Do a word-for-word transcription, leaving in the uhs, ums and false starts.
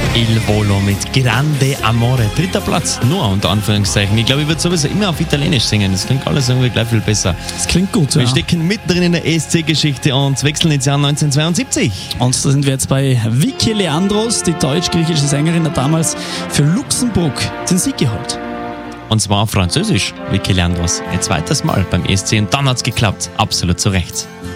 Il Volo mit Grande Amore. Dritter Platz, nur unter Anführungszeichen. Ich glaube, ich würde sowieso immer auf Italienisch singen. Das klingt alles irgendwie gleich viel besser. Das klingt gut, ja. Wir stecken mittendrin in der E S C-Geschichte und wechseln ins Jahr neunzehnhundertzweiundsiebzig. Und da sind wir jetzt bei Vicky Leandros. Die deutsch-griechische Sängerin hat damals für Luxemburg den Sieg geholt. Und zwar auf Französisch, Vicky Leandros. Ein zweites Mal beim E S C und dann hat's geklappt. Absolut zu Recht.